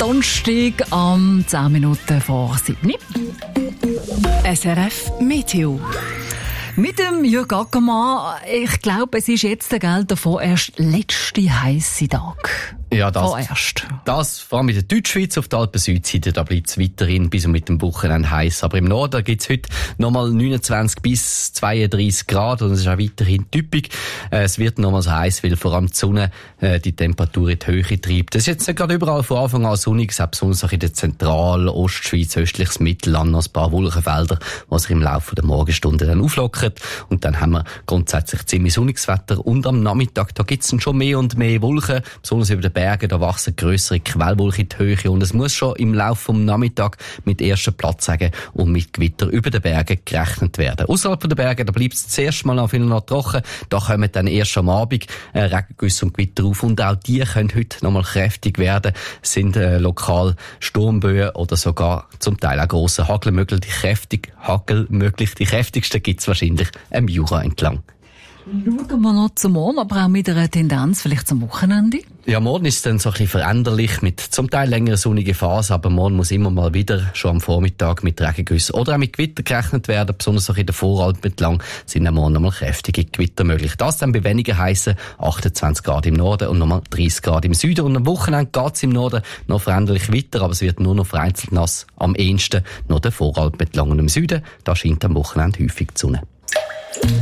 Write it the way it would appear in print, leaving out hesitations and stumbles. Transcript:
Donnerstag am 10 Minuten vor 7. SRF Meteo. Mit dem Jürg Ackermann, ich glaube, es ist jetzt der vorerst letzte heisse Tag. Ja, das vor allem in der Deutschschweiz auf der Alpen-Südseite, da bleibt es weiterhin bis und mit dem Wochenende heiß. Aber im Norden gibt es heute nochmal 29 bis 32 Grad und es ist auch weiterhin typisch. Es wird nochmal so heiß, weil vor allem die Sonne die Temperatur in die Höhe treibt. Es ist jetzt nicht gerade überall von Anfang an sonnig, es hat besonders auch in der Zentral-, Ostschweiz, östliches Mittelland noch ein paar Wolkenfelder, die sich im Laufe der Morgenstunden dann auflockern. Und dann haben wir grundsätzlich ziemlich sonniges Wetter und am Nachmittag, da gibt es dann schon mehr und mehr Wolken, besonders über den Bergen, da wachsen grössere Quellwolken in die Höhe und es muss schon im Laufe des Nachmittags mit ersten Platzsagen und mit Gewitter über den Bergen gerechnet werden. Außerhalb der Berge, da bleibt es zuerst mal noch trocken, da kommen dann erst am Abend Regengüsse und Gewitter auf und auch die können heute noch mal kräftig werden, sind lokal Sturmböen oder sogar zum Teil auch grosse Hagel möglich. Die kräftigsten gibt es wahrscheinlich am Jura entlang. Schauen wir noch zum Morgen, aber auch mit einer Tendenz vielleicht zum Wochenende. Ja, morgen ist es dann so ein bisschen veränderlich mit zum Teil längeren sonnigen Phasen, aber morgen muss immer mal wieder schon am Vormittag mit Regengüssen oder auch mit Gewitter gerechnet werden, besonders auch in der Voralpen entlang sind am Morgen nochmal kräftige Gewitter möglich. Das dann bei weniger heissen 28 Grad im Norden und nochmal 30 Grad im Süden und am Wochenende geht es im Norden noch veränderlich weiter, aber es wird nur noch vereinzelt nass, am ehesten noch der Voralpen entlang und im Süden, da scheint am Wochenende häufig die Sonne.